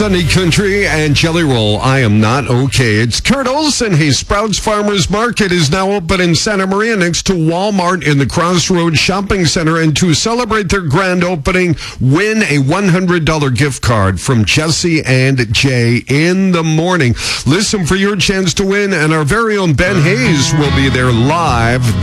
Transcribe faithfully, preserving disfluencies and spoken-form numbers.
Sunny Country and Jelly Roll, I Am Not Okay. It's Kurt Olson. Hey, Sprouts Farmers Market is now open in Santa Maria next to Walmart in the Crossroads Shopping Center. And to celebrate their grand opening, win a one hundred dollars gift card from Jesse and Jay in the morning. Listen for your chance to win, and our very own Ben Hayes will be there live